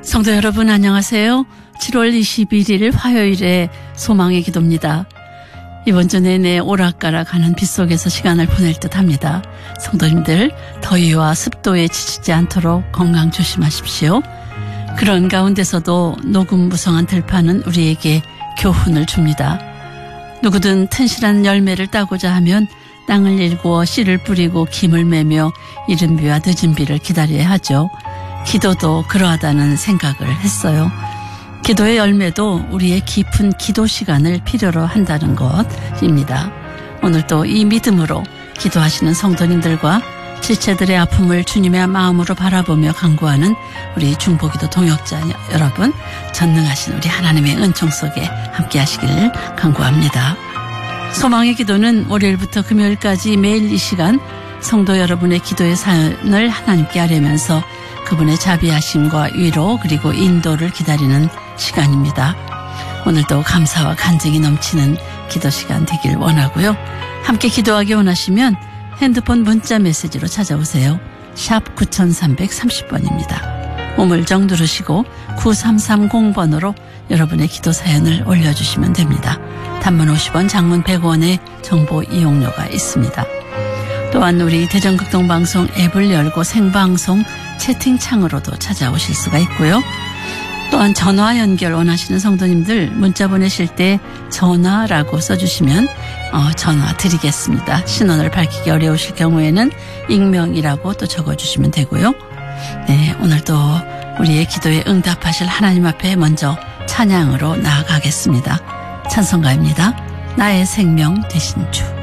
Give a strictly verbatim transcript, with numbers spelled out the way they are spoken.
성도 여러분 안녕하세요. 칠월 이십일일 화요일에 소망의 기도입니다. 이번 주 내내 오락가락 하는 빗속에서 시간을 보낼 듯 합니다. 성도님들 더위와 습도에 지치지 않도록 건강 조심하십시오. 그런 가운데서도 노금무성한 들판은 우리에게 교훈을 줍니다. 누구든 튼실한 열매를 따고자 하면 땅을 일구어 씨를 뿌리고 김을 매며 이른 비와 늦은 비를 기다려야 하죠. 기도도 그러하다는 생각을 했어요. 기도의 열매도 우리의 깊은 기도 시간을 필요로 한다는 것입니다. 오늘도 이 믿음으로 기도하시는 성도님들과 지체들의 아픔을 주님의 마음으로 바라보며 간구하는 우리 중보기도 동역자 여러분, 전능하신 우리 하나님의 은총 속에 함께 하시기를 간구합니다. 소망의 기도는 월요일부터 금요일까지 매일 이 시간 성도 여러분의 기도의 사연을 하나님께 아뢰면서 그분의 자비하심과 위로 그리고 인도를 기다리는 시간입니다. 오늘도 감사와 간증이 넘치는 기도 시간 되길 원하고요. 함께 기도하기 원하시면 핸드폰 문자 메시지로 찾아오세요. 샵 구삼삼삼 번입니다. 우물정 누르시고 구삼삼공 번으로 여러분의 기도 사연을 올려주시면 됩니다. 단문 오십 원, 장문 백 원의 정보 이용료가 있습니다. 또한 우리 대전극동방송 앱을 열고 생방송 채팅창으로도 찾아오실 수가 있고요. 또한 전화 연결 원하시는 성도님들 문자 보내실 때 전화라고 써주시면 어, 전화 드리겠습니다. 신원을 밝히기 어려우실 경우에는 익명이라고 또 적어주시면 되고요. 네, 오늘도 우리의 기도에 응답하실 하나님 앞에 먼저 찬양으로 나아가겠습니다. 찬송가입니다. 나의 생명 되신 주.